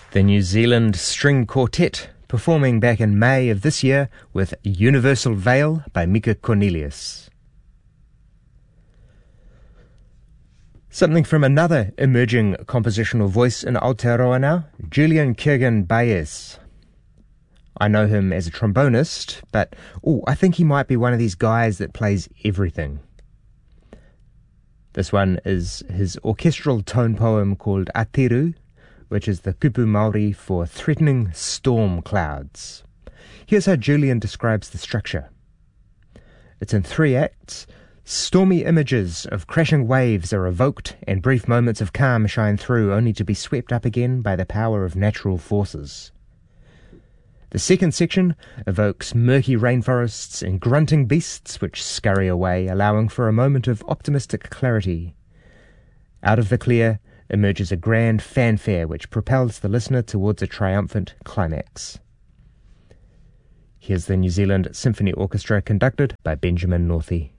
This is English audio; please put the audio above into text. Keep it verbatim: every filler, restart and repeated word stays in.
The New Zealand String Quartet, performing back in May of this year with Universal Veil by Mika Cornelius. Something from another emerging compositional voice in Aotearoa now, Julian Kurgan Baez. I know him as a trombonist, but oh, I think he might be one of these guys that plays everything. This one is his orchestral tone poem called Atiru, which is the kupu Māori for threatening storm clouds. Here's how Julian describes the structure. It's in three acts. Stormy images of crashing waves are evoked, and brief moments of calm shine through, only to be swept up again by the power of natural forces. The second section evokes murky rainforests and grunting beasts which scurry away, allowing for a moment of optimistic clarity. Out of the clear emerges a grand fanfare which propels the listener towards a triumphant climax. Here's the New Zealand Symphony Orchestra conducted by Benjamin Northey.